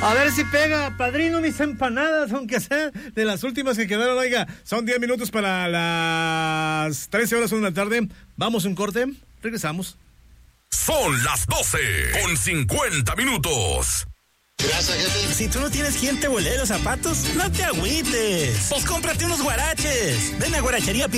A ver si pega, padrino, mis empanadas, aunque sea de las últimas que quedaron. Oiga, son 10 minutos para las 13 horas de la tarde. Vamos a un corte, regresamos. Son las 12:50. Gracias, jefe. Si tú no tienes quien te volee los zapatos, no te agüites. Pues cómprate unos guaraches. Ven a Guarachería